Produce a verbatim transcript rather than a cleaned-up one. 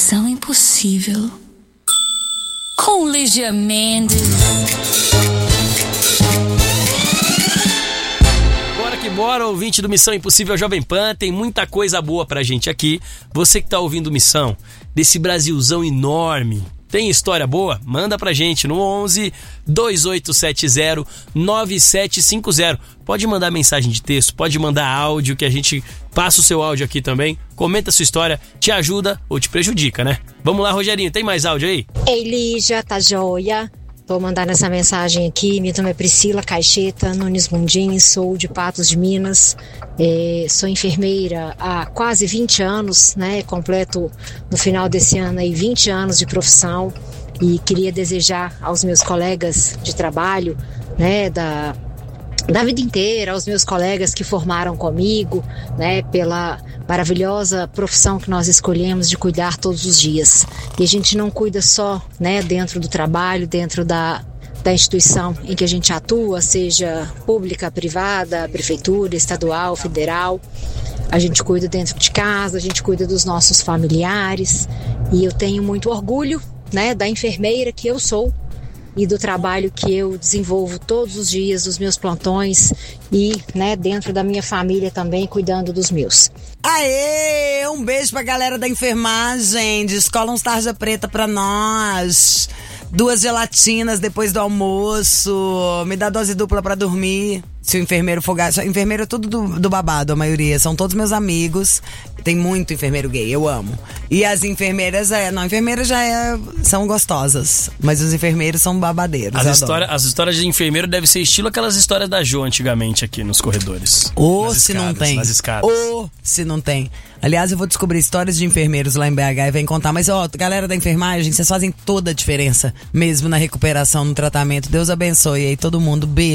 Missão Impossível com Lígia Mendes. Bora que bora, ouvinte do Missão Impossível Jovem Pan, tem muita coisa boa pra gente aqui. Você que tá ouvindo Missão, desse Brasilzão enorme, tem história boa? Manda pra gente no onze, dois oito sete zero, nove sete cinco zero. Pode mandar mensagem de texto, pode mandar áudio, que a gente passa o seu áudio aqui também. Comenta a sua história, te ajuda ou te prejudica, né? Vamos lá, Rogerinho, tem mais áudio aí? Ei, Lígia, tá joia? Tô mandando essa mensagem aqui. Meu nome é Priscila Caixeta Nunes Mundim, sou de Patos de Minas. É, sou enfermeira há quase vinte anos, né? Completo no final desse ano aí vinte anos de profissão. E queria desejar aos meus colegas de trabalho, né, da, da vida inteira, aos meus colegas que formaram comigo, né, pela maravilhosa profissão que nós escolhemos de cuidar todos os dias. E a gente não cuida só, né, dentro do trabalho, dentro da, da instituição em que a gente atua, seja pública, privada, prefeitura, estadual, federal. A gente cuida dentro de casa, a gente cuida dos nossos familiares. E eu tenho muito orgulho, né, da enfermeira que eu sou e do trabalho que eu desenvolvo todos os dias, os meus plantões e, né, dentro da minha família também, cuidando dos meus. Aê! Um beijo pra galera da enfermagem. Descola uns tarja preta pra nós. Duas gelatinas depois do almoço. Me dá dose dupla pra dormir. Se o enfermeiro for gato. Enfermeiro é tudo do, do babado, a maioria. São todos meus amigos. Tem muito enfermeiro gay, eu amo. E as enfermeiras, é, não, enfermeiras já é, são gostosas. Mas os enfermeiros são babadeiros. As, história, as histórias de enfermeiro devem ser estilo aquelas histórias da Jo antigamente aqui nos corredores. Ou se escadas, não tem. Nas escadas. Ou se não tem. Aliás, eu vou descobrir histórias de enfermeiros lá em B H e vem contar. Mas, ó, galera da enfermagem, vocês fazem toda a diferença mesmo na recuperação, no tratamento. Deus abençoe aí todo mundo. Beijo.